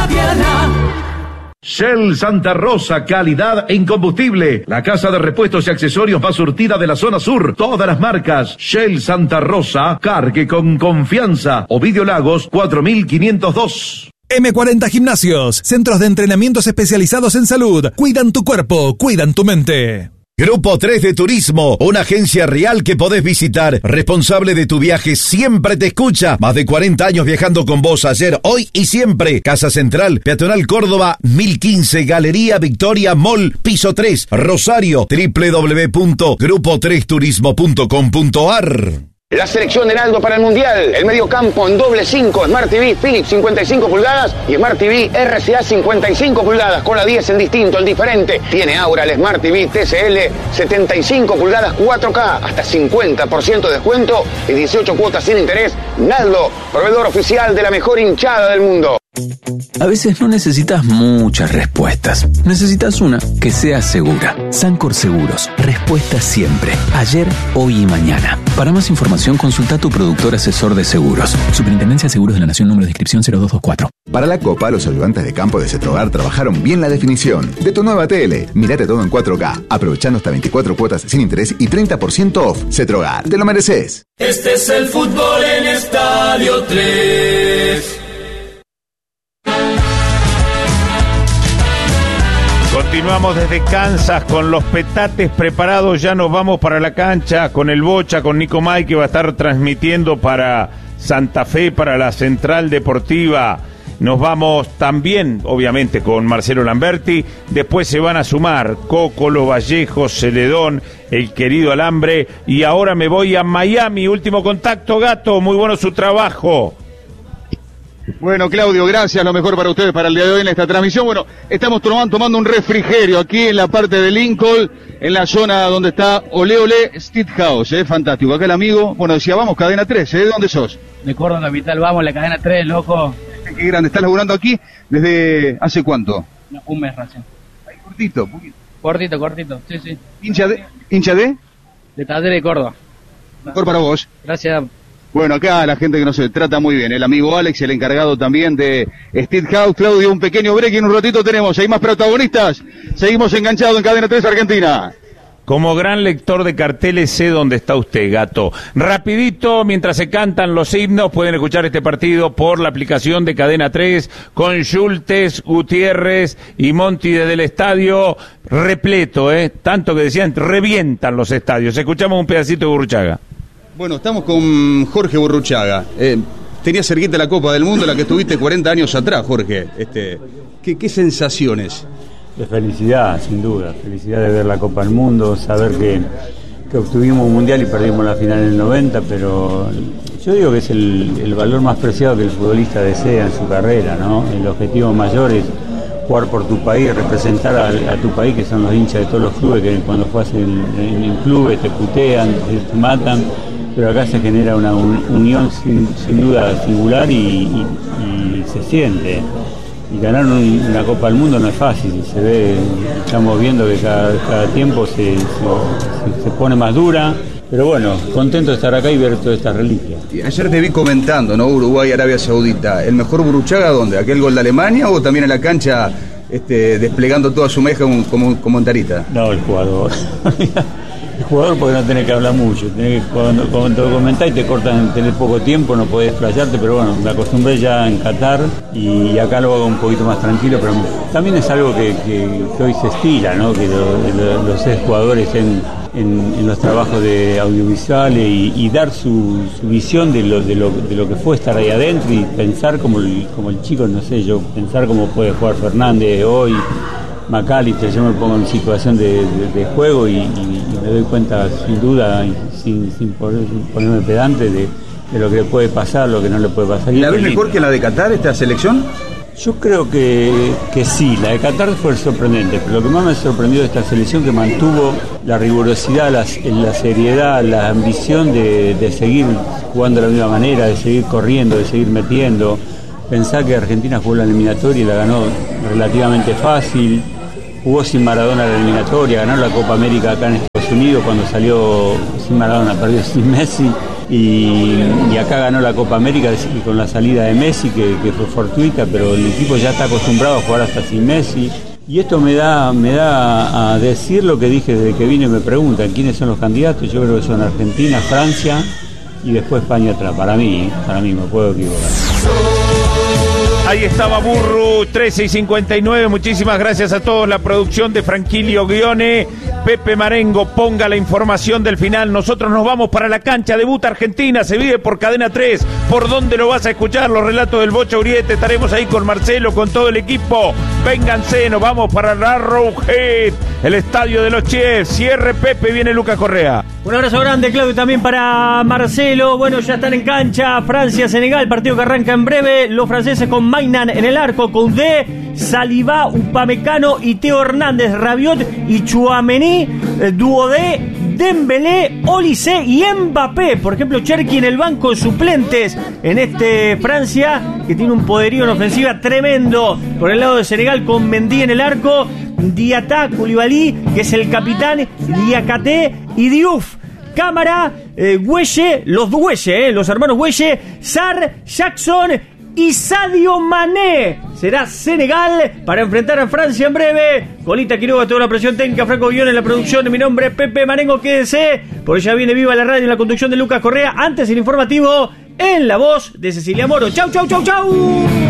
Shell Santa Rosa, calidad en combustible. La casa de repuestos y accesorios más surtida de la zona sur. Todas las marcas. Shell Santa Rosa, cargue con confianza. Ovidio Lagos, 4502. M40 Gimnasios, centros de entrenamientos especializados en salud. Cuidan tu cuerpo, cuidan tu mente. Grupo 3 de Turismo, una agencia real que podés visitar. Responsable de tu viaje, siempre te escucha. Más de 40 años viajando con vos, ayer, hoy y siempre. Casa Central, Peatonal Córdoba, 1015, Galería Victoria Mall, piso 3, Rosario, www.grupo3turismo.com.ar. La selección Heraldo para el Mundial, el mediocampo en doble 5, Smart TV Philips 55 pulgadas y Smart TV RCA 55 pulgadas con la 10 el distinto, el diferente. Tiene ahora el Smart TV TCL 75 pulgadas 4K, hasta 50% de descuento y 18 cuotas sin interés. Naldo, proveedor oficial de la mejor hinchada del mundo. A veces no necesitas muchas respuestas. Necesitas una que sea segura. Sancor Seguros. Respuesta siempre. Ayer, hoy y mañana. Para más información, consulta a tu productor asesor de seguros. Superintendencia de Seguros de la Nación, número de inscripción 0224. Para la Copa, los ayudantes de campo de Cetrogar trabajaron bien la definición de tu nueva tele. Mírate todo en 4K, aprovechando hasta 24 cuotas sin interés y 30% off. Cetrogar, te lo mereces. Este es el fútbol en Estadio 3. Continuamos desde Kansas con los petates preparados. Ya nos vamos para la cancha con el Bocha, con Nico May, que va a estar transmitiendo para Santa Fe, para la Central Deportiva. Nos vamos también, obviamente, con Marcelo Lamberti. Después se van a sumar Cocolo, Vallejo, Celedón, el querido Alambre. Y ahora me voy a Miami. Último contacto, Gato. Muy bueno su trabajo. Bueno, Claudio, gracias, lo mejor para ustedes para el día de hoy en esta transmisión. Bueno, estamos tomando un refrigerio aquí en la parte de Lincoln, en la zona donde está Ole Ole Street House, fantástico. Acá el amigo, bueno, decía, vamos, Cadena 3, ¿de dónde sos? De Córdoba Capital, vamos, la Cadena 3, loco. Qué grande, ¿estás laburando aquí desde hace cuánto? No, un mes recién. Ahí, cortito. Cortito, sí. ¿Hincha de? De Talleres de Córdoba. Mejor para vos. Gracias. Bueno, acá la gente que nos trata muy bien, el amigo Alex, el encargado también de Street House. Claudio, un pequeño break y en un ratito tenemos, hay más protagonistas, seguimos enganchados en Cadena 3 Argentina. Como gran lector de carteles sé dónde está usted, Gato. Rapidito, mientras se cantan los himnos, pueden escuchar este partido por la aplicación de Cadena 3 con Schultes, Gutiérrez y Monti desde el estadio repleto, tanto que decían, revientan los estadios. Escuchamos un pedacito de Burruchaga. Bueno, estamos con Jorge Burruchaga. Tenías cerquita la Copa del Mundo, la que estuviste 40 años atrás, Jorge. ¿Qué sensaciones? De felicidad, sin duda. Felicidad de ver la Copa del Mundo, saber que obtuvimos un mundial y perdimos la final en el 90, pero yo digo que es el valor más preciado que el futbolista desea en su carrera, ¿no? El objetivo mayor es jugar por tu país, representar a tu país, que son los hinchas de todos los clubes, que cuando juegas en clubes te putean, te matan, pero acá se genera una unión sin duda singular y se siente. Y ganar una Copa del Mundo no es fácil, se ve, estamos viendo que cada tiempo se pone más dura, pero bueno, contento de estar acá y ver todas estas reliquias. Y ayer te vi comentando, ¿no? Uruguay, Arabia Saudita, ¿el mejor Burruchaga dónde? ¿Aquel gol de Alemania o también en la cancha desplegando toda su meja como en Tarita? No, el jugador. El jugador porque no tenés que hablar mucho, cuando te comentás y te cortan, tenés poco tiempo, no podés explayarte, pero bueno, me acostumbré ya en Qatar y acá lo hago un poquito más tranquilo, pero también es algo que hoy se estila, ¿no? Que los jugadores estén en los trabajos de audiovisuales y dar su visión de lo que fue estar ahí adentro y pensar como el chico, no sé, yo pensar cómo puede jugar Fernández hoy, McAllister, yo me pongo en situación de juego y me doy cuenta sin duda, sin ponerme pedante de lo que puede pasar, lo que no le puede pasar. ¿La ves mejor que la de Qatar, esta selección? Yo creo que sí, la de Qatar fue sorprendente, pero lo que más me sorprendió de esta selección que mantuvo la rigurosidad, la seriedad, la ambición de seguir jugando de la misma manera, de seguir corriendo, de seguir metiendo. Pensar que Argentina jugó la eliminatoria y la ganó relativamente fácil, jugó sin Maradona la eliminatoria, ganó la Copa América acá en Estados Unidos cuando salió sin Maradona, perdió sin Messi. y acá ganó la Copa América con la salida de Messi, que fue fortuita, pero el equipo ya está acostumbrado a jugar hasta sin Messi. Y esto me da a decir lo que dije desde que vine. Me preguntan quiénes son los candidatos. Yo creo que son Argentina, Francia y después España atrás. Para mí me puedo equivocar. Ahí estaba Burru, 13:59. Muchísimas gracias a todos. La producción de Franquilio Guione. Pepe Marengo, ponga la información del final. Nosotros nos vamos para la cancha. Debuta Argentina, se vive por Cadena 3. ¿Por dónde lo vas a escuchar? Los relatos del Bocha Uriete. Estaremos ahí con Marcelo, con todo el equipo. Vénganse, nos vamos para la Arrowhead, el estadio de los Chiefs. Cierre Pepe, viene Lucas Correa. Un abrazo grande, Claudio, también para Marcelo. Bueno, ya están en cancha Francia-Senegal, partido que arranca en breve. Los franceses con Maignan en el arco, Koundé, Saliba, Upamecano y Teo Hernández, Rabiot y Tchouaméni, Duodé, Dembélé, Olise y Mbappé. Por ejemplo, Cherki en el banco, suplentes en Francia, que tiene un poderío en ofensiva tremendo. Por el lado de Senegal, con Mendy en el arco, Diatá, Koulibaly, que es el capitán, Diakate y Diouf. Cámara, Güelle, los hermanos Güelle, Sarr, Jackson y Sadio Mané. Será Senegal para enfrentar a Francia en breve. Colita Quiroga, toda la presión técnica, Franco Guión en la producción. Mi nombre es Pepe Marengo, quédese, porque ya viene Viva la Radio en la conducción de Lucas Correa. Antes el informativo en la voz de Cecilia Moro. Chau, chau, chau, chau.